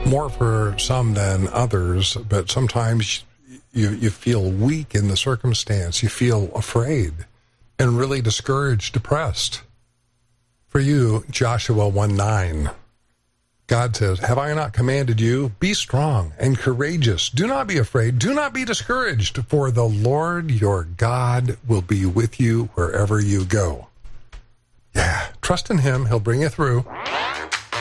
more for some than others, but sometimes you feel weak in the circumstance. You feel afraid and really discouraged, depressed. For you, Joshua 1:9, God says, have I not commanded you? Be strong and courageous. Do not be afraid. Do not be discouraged, for the Lord your God will be with you wherever you go. Yeah, trust in him. He'll bring you through.